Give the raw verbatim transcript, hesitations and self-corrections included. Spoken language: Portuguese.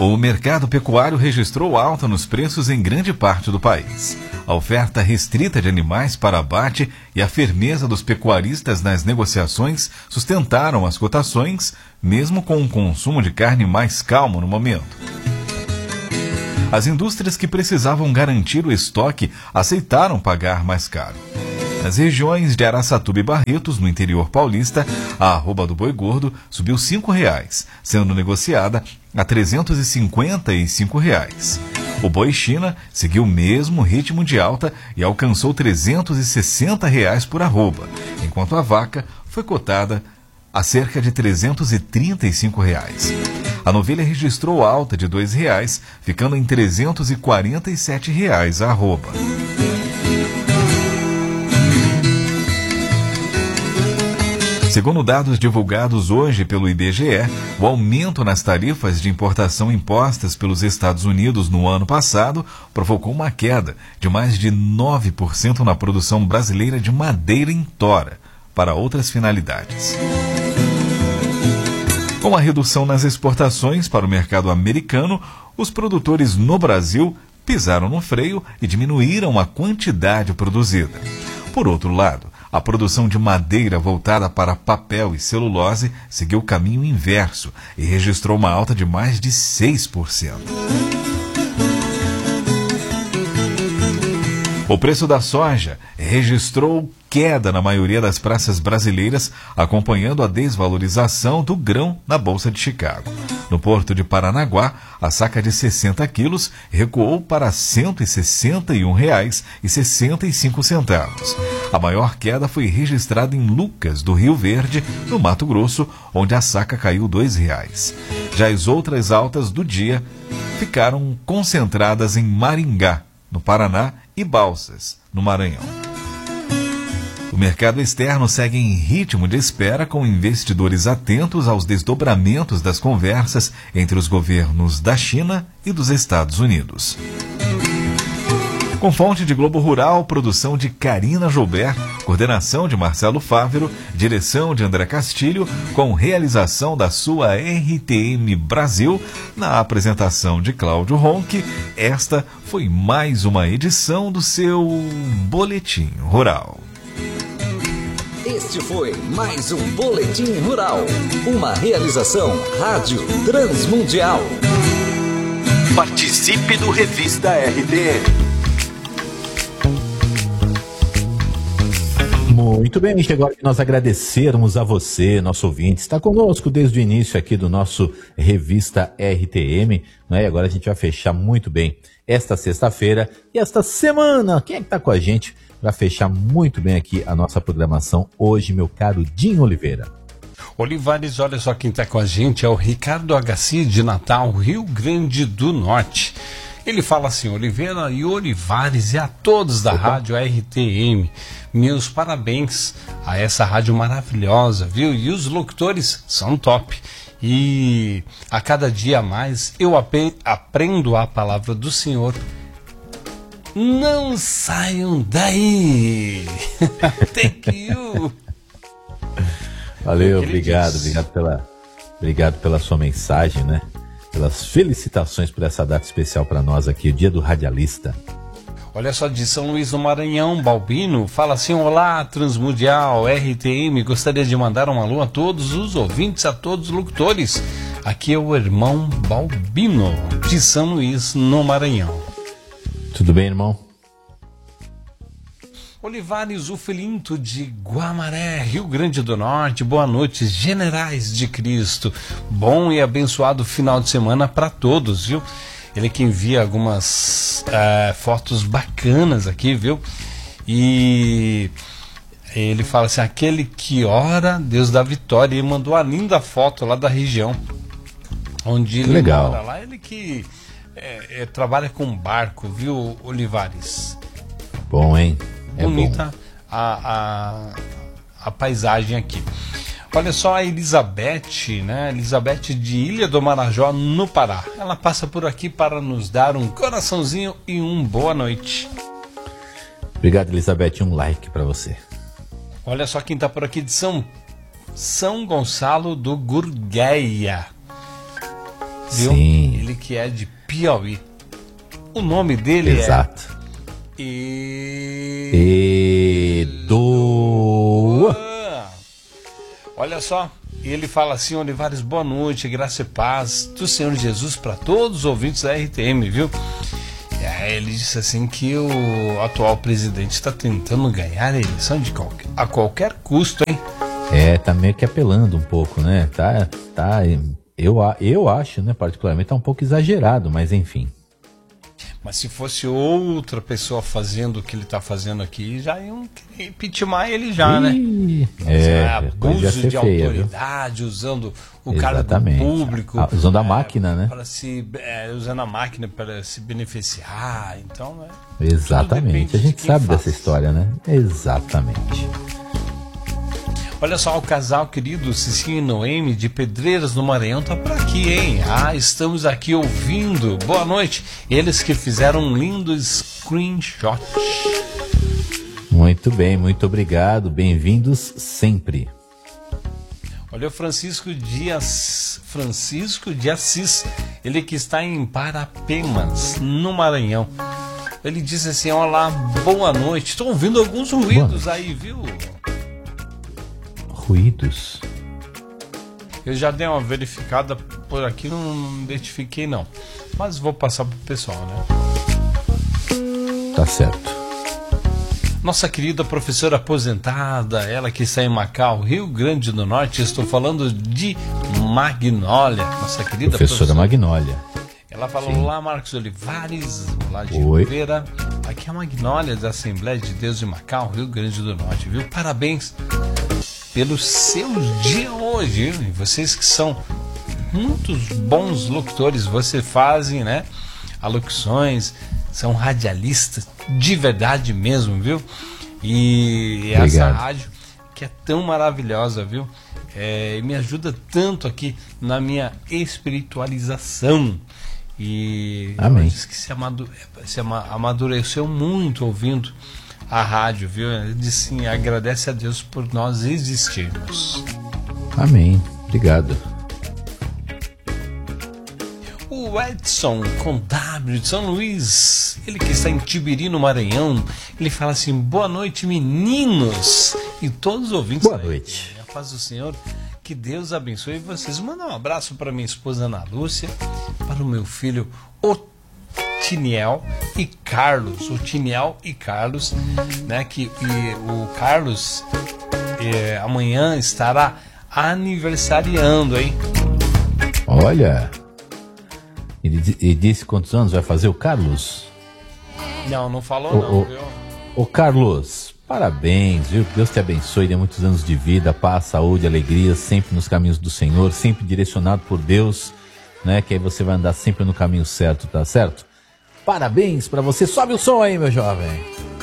O mercado pecuário registrou alta nos preços em grande parte do país. A oferta restrita de animais para abate e a firmeza dos pecuaristas nas negociações sustentaram as cotações, mesmo com um consumo de carne mais calmo no momento. As indústrias que precisavam garantir o estoque aceitaram pagar mais caro. Nas regiões de Araçatuba e Barretos, no interior paulista, a arroba do boi gordo subiu cinco reais, sendo negociada a trezentos e cinquenta e cinco reais. O boi China seguiu o mesmo ritmo de alta e alcançou trezentos e sessenta reais por arroba, enquanto a vaca foi cotada a cerca de trezentos e trinta e cinco reais. A novilha registrou alta de dois reais, ficando em trezentos e quarenta e sete reais a arroba. Segundo dados divulgados hoje pelo I B G E, o aumento nas tarifas de importação impostas pelos Estados Unidos no ano passado provocou uma queda de mais de nove por cento na produção brasileira de madeira em tora, para outras finalidades. Com a redução nas exportações para o mercado americano, os produtores no Brasil pisaram no freio e diminuíram a quantidade produzida. Por outro lado, a produção de madeira voltada para papel e celulose seguiu o caminho inverso e registrou uma alta de mais de seis por cento. O preço da soja registrou queda na maioria das praças brasileiras, acompanhando a desvalorização do grão na Bolsa de Chicago. No porto de Paranaguá, a saca de sessenta quilos recuou para cento e sessenta e um reais e sessenta e cinco centavos. A maior queda foi registrada em Lucas, do Rio Verde, no Mato Grosso, onde a saca caiu dois reais. Já as outras altas do dia ficaram concentradas em Maringá, no Paraná, e Balsas, no Maranhão. O mercado externo segue em ritmo de espera, com investidores atentos aos desdobramentos das conversas entre os governos da China e dos Estados Unidos. Com fonte de Globo Rural, produção de Karina Joubert, coordenação de Marcelo Fávero, direção de André Castilho, com realização da sua R T M Brasil, na apresentação de Cláudio Ronque, esta foi mais uma edição do seu Boletim Rural. Este foi mais um Boletim Rural, uma realização Rádio Transmundial. Participe do Revista R T M. Muito bem, chegou a hora de nós agradecermos a você, nosso ouvinte, está conosco desde o início aqui do nosso Revista R T M, não é? Agora a gente vai fechar muito bem esta sexta-feira e esta semana. Quem é que está com a gente para fechar muito bem aqui a nossa programação hoje, meu caro Dinho Oliveira? Olivares, olha só quem está com a gente, é o Ricardo Agaci, de Natal, Rio Grande do Norte. Ele fala assim: Oliveira e Olivares e a todos da Opa. Rádio R T M, meus parabéns a essa rádio maravilhosa, viu? E os locutores são top. E a cada dia mais eu ap- aprendo a palavra do Senhor. Não saiam daí. Thank you. Valeu, obrigado, obrigado pela, obrigado pela sua mensagem, né? Pelas felicitações por essa data especial para nós aqui, o Dia do Radialista. Olha só, de São Luís do Maranhão, Balbino, fala assim: olá, Transmundial, R T M, gostaria de mandar um alô a todos os ouvintes, a todos os locutores. Aqui é o irmão Balbino, de São Luís, no Maranhão. Tudo bem, irmão? Olivares Ufilinto, de Guamaré, Rio Grande do Norte, boa noite, generais de Cristo. Bom e abençoado final de semana para todos, viu? Ele que envia algumas uh, fotos bacanas aqui, viu? E ele fala assim: aquele que ora, Deus dá vitória. E ele mandou uma linda foto lá da região onde ele Legal. mora lá. Ele que é, é, trabalha com barco, viu, Olivares? Bom, hein? É Bonita bom. A, a, a paisagem aqui. Olha só a Elizabeth, né? Elizabeth de Ilha do Marajó, no Pará. Ela passa por aqui para nos dar um coraçãozinho e um boa noite. Obrigado, Elizabeth. Um like para você. Olha só quem está por aqui de São, São Gonçalo do Gurgueia. viu? Sim. Ele que é de Piauí. O nome dele Exato. é... E... Edu. Olha só, ele fala assim: Olivares, boa noite, graça e paz do Senhor Jesus para todos os ouvintes da R T M, viu? E aí ele disse assim que o atual presidente está tentando ganhar a eleição de qualquer, a qualquer custo, hein? É, tá meio que apelando um pouco, né? Tá, tá, eu, eu acho, né, particularmente, tá um pouco exagerado, mas enfim. Mas se fosse outra pessoa fazendo o que ele está fazendo aqui, já iam impeachment ele já, né? Ih, é, abuso de feia, autoridade, viu? Usando o Exatamente. cargo público. Ah, usando a é, máquina, né? Para se, é, usando a máquina para se beneficiar. Então, né? Exatamente. A gente de sabe faz. dessa história, né? Exatamente. Olha só, o casal querido Cicinho e Noemi de Pedreiras no Maranhão tá por aqui, hein? Ah, estamos aqui ouvindo. Boa noite. Eles que fizeram um lindo screenshot. Muito bem, muito obrigado. Bem-vindos sempre. Olha o Francisco Dias, Francisco de Assis, ele que está em Parapemas, no Maranhão. Ele disse assim: olá, boa noite. Estou ouvindo alguns ruídos aí, viu? Ruídos? Eu já dei uma verificada por aqui, não identifiquei não. Mas vou passar pro pessoal, né? Tá certo. Nossa querida professora aposentada, ela que está em Macau, Rio Grande do Norte, estou falando de Magnólia, nossa querida Professora, professora Magnólia. Ela falou: Sim. olá, Marcos Olivares, lá de Oi. Oliveira. Aqui é a Magnólia da Assembleia de Deus de Macau, Rio Grande do Norte, viu? Parabéns pelo seu dia hoje, viu? E vocês que são muitos bons locutores, vocês fazem, né, alocuções, são radialistas de verdade mesmo, viu? E essa Obrigado. rádio que é tão maravilhosa, viu? É, me ajuda tanto aqui na minha espiritualização. E Amém. diz que se, amadu se ama amadureceu muito ouvindo a rádio, viu? Ele disse sim, agradece a Deus por nós existirmos. Amém. Obrigado. O Edson com W de São Luís, ele que está em Tibiri, no Maranhão, ele fala assim: boa noite, meninos e todos os ouvintes. Boa noite. A paz do Senhor, que Deus abençoe vocês. Manda um abraço para minha esposa Ana Lúcia, para o meu filho Otiniel e Carlos, Otiniel e Carlos, né, que e o Carlos é, amanhã estará aniversariando, hein? Olha, ele, ele disse quantos anos vai fazer o Carlos? Não, não falou Ô, não, ô, viu? Ô Carlos, parabéns, viu? Deus te abençoe, dê muitos anos de vida, paz, saúde, alegria, sempre nos caminhos do Senhor, sempre direcionado por Deus, né? Que aí você vai andar sempre no caminho certo, tá certo? Parabéns pra você, sobe o som aí, meu jovem.